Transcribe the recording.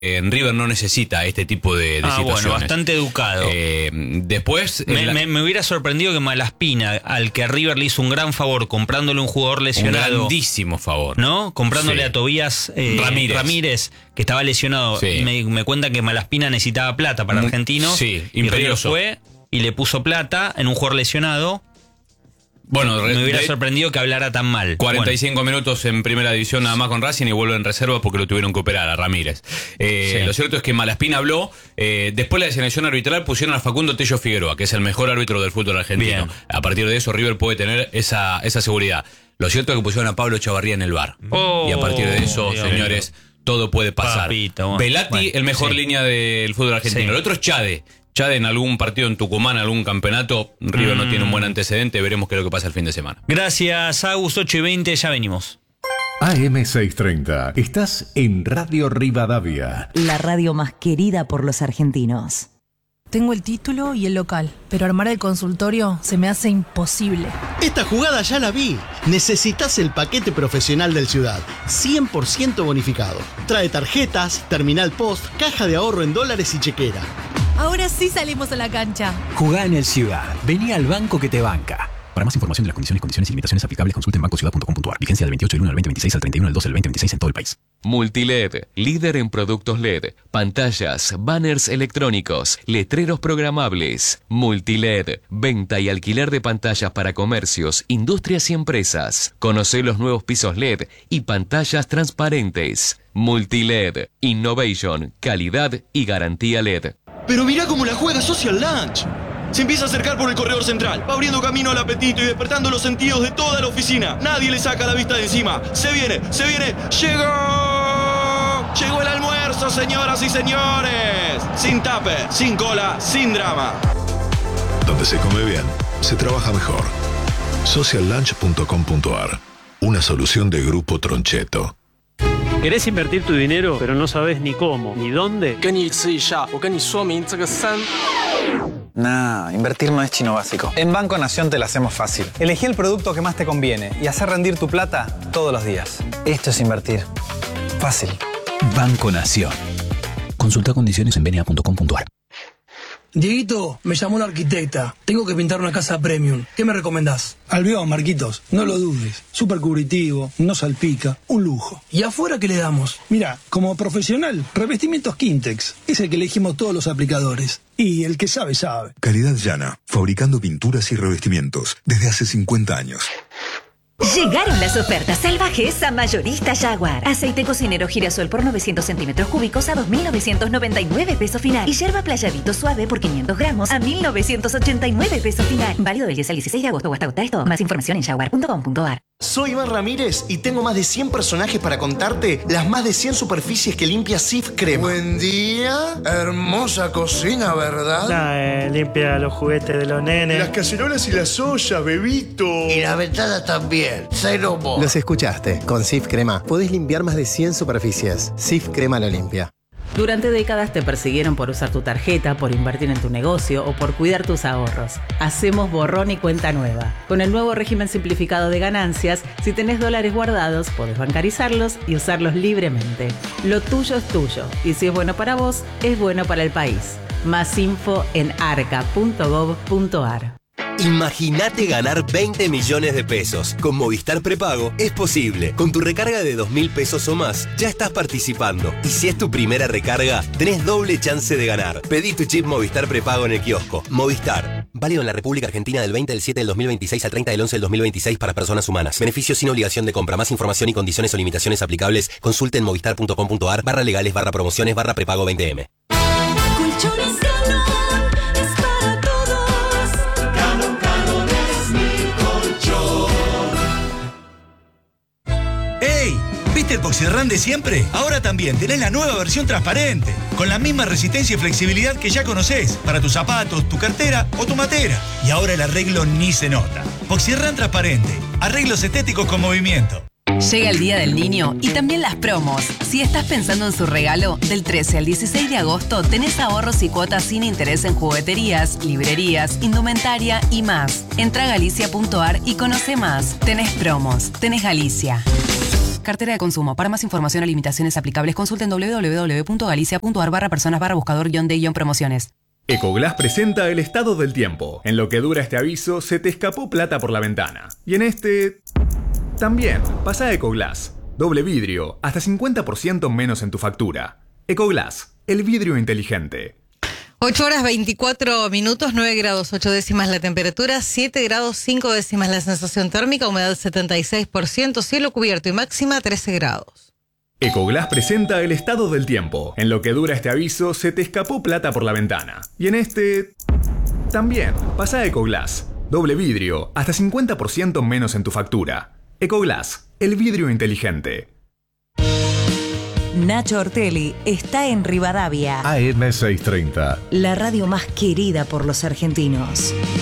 River no necesita este tipo de situaciones. Bueno, bastante educado. Después... Me hubiera sorprendido que Malaspina, al que a River le hizo un gran favor comprándole un jugador lesionado... Un grandísimo favor. ¿No? Comprándole a Tobías Ramírez, que estaba lesionado. Sí. Me cuentan que Malaspina necesitaba plata para Argentinos. Sí, y River imperioso. fue y le puso plata en un jugador lesionado. Bueno, me hubiera sorprendido que hablara tan mal. 45 minutos en primera división nada más con Racing y vuelve en reserva porque lo tuvieron que operar a Ramírez. Sí. Lo cierto es que Malaspina habló. Después de la designación arbitral pusieron a Facundo Tello Figueroa, que es el mejor árbitro del fútbol argentino. Bien. A partir de eso River puede tener esa seguridad. Lo cierto es que pusieron a Pablo Chavarría en el VAR. Y a partir de eso, señores, todo puede pasar. Papito, Velati, el mejor línea del fútbol argentino. Sí. El otro es Chade. Chade en algún partido en Tucumán, algún campeonato. River no tiene un buen antecedente. Veremos qué es lo que pasa el fin de semana. Gracias, Agus. 8:20, ya venimos. AM630. Estás en Radio Rivadavia. La radio más querida por los argentinos. Tengo el título y el local, pero armar el consultorio se me hace imposible. Esta jugada ya la vi. Necesitas el paquete profesional del Ciudad, 100% bonificado. Trae tarjetas, terminal post, caja de ahorro en dólares y chequera. Ahora sí salimos a la cancha. Jugá en el Ciudad. Vení al banco que te banca. Para más información de las condiciones y limitaciones aplicables, consulte en bancociudad.com.ar. Vigencia del 28 del 1 al 2026 al 31 del 12 del 2026 en todo el país. Multiled, líder en productos LED, pantallas, banners electrónicos, letreros programables. Multiled, venta y alquiler de pantallas para comercios, industrias y empresas. Conocé los nuevos pisos LED y pantallas transparentes. Multiled, innovation, calidad y garantía LED. Pero mirá cómo la juega Social Lunch. Se empieza a acercar por el corredor central, va abriendo camino al apetito y despertando los sentidos de toda la oficina. Nadie le saca la vista de encima. Se viene, ¡llegó! Llegó el almuerzo, señoras y señores. Sin tupper, sin cola, sin drama. Donde se come bien, se trabaja mejor. Sociallunch.com.ar. Una solución de Grupo Troncheto. ¿Querés invertir tu dinero, pero no sabes ni cómo, ni dónde? Nah, invertir no es chino básico. En Banco Nación te la hacemos fácil. Elegí el producto que más te conviene y hacer rendir tu plata todos los días. Esto es invertir. Fácil. Banco Nación. Consulta condiciones en bna.com.ar. Dieguito, me llamó una arquitecta. Tengo que pintar una casa premium. ¿Qué me recomendás? Albión, Marquitos. No lo dudes. Súper cubritivo, no salpica. Un lujo. ¿Y afuera qué le damos? Mira, como profesional, revestimientos Quintex. Es el que elegimos todos los aplicadores. Y el que sabe, sabe. Calidad Llana, fabricando pinturas y revestimientos desde hace 50 años. Llegaron las ofertas salvajes a Mayorista Jaguar. Aceite cocinero girasol por 900 centímetros cúbicos a 2.999 pesos final. Y yerba playadito suave por 500 gramos a 1.989 pesos final. Válido del 10 al 16 de agosto o hasta agotar esto. Más información en jaguar.com.ar. Soy Iván Ramírez y tengo más de 100 personajes para contarte las más de 100 superficies que limpia Sif Crema. Buen día, hermosa cocina, ¿verdad? Limpia los juguetes de los nenes. Las cacerolas y las ollas, bebito. Y las ventanas también. Cero vos. Los escuchaste. Con Sif Crema podés limpiar más de 100 superficies. Sif Crema lo limpia. Durante décadas te persiguieron por usar tu tarjeta, por invertir en tu negocio o por cuidar tus ahorros. Hacemos borrón y cuenta nueva. Con el nuevo régimen simplificado de ganancias, si tenés dólares guardados, podés bancarizarlos y usarlos libremente. Lo tuyo es tuyo y si es bueno para vos, es bueno para el país. Más info en arca.gov.ar. Imagínate ganar 20 millones de pesos. Con Movistar Prepago es posible. Con tu recarga de 2.000 pesos o más, ya estás participando. Y si es tu primera recarga, tenés doble chance de ganar. Pedí tu chip Movistar Prepago en el kiosco. Movistar. Válido en la República Argentina del 20 del 7 del 2026 al 30 del 11 del 2026 para personas humanas. Beneficios sin obligación de compra. Más información y condiciones o limitaciones aplicables. Consulte en movistar.com.ar/legales/promociones/prepago 20M. ¿Viste el Poxirrán de siempre? Ahora también tenés la nueva versión transparente, con la misma resistencia y flexibilidad que ya conocés, para tus zapatos, tu cartera o tu matera. Y ahora el arreglo ni se nota. Poxirrán transparente, arreglos estéticos con movimiento. Llega el Día del Niño y también las promos. Si estás pensando en su regalo, del 13 al 16 de agosto tenés ahorros y cuotas sin interés en jugueterías, librerías, indumentaria y más. Entra a galicia.ar y conoce más. Tenés promos, tenés Galicia. Cartera de consumo. Para más información o limitaciones aplicables, consulten www.galicia.ar/personas/buscador-de-promociones. Ecoglass presenta el estado del tiempo. En lo que dura este aviso, se te escapó plata por la ventana. Y en este... también. Pasa a Ecoglass. Doble vidrio, hasta 50% menos en tu factura. Ecoglass, el vidrio inteligente. 8 horas 24 minutos, 9 grados 8 décimas la temperatura, 7 grados 5 décimas la sensación térmica, humedad 76%, cielo cubierto y máxima 13 grados. Ecoglass presenta el estado del tiempo. En lo que dura este aviso, se te escapó plata por la ventana. Y en este... también. Pasa a Ecoglass. Doble vidrio, hasta 50% menos en tu factura. Ecoglass, el vidrio inteligente. Nacho Ortelli está en Rivadavia. AM630. La radio más querida por los argentinos.